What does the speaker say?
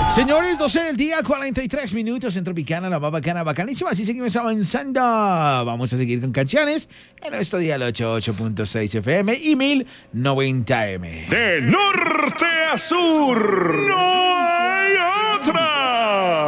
Señores, 12 del día, 43 minutos en Tropicana, la más bacana, bacanísima. Así seguimos avanzando. Vamos a seguir con canciones en nuestro dial 88.6 FM y 1090M. De norte a sur, no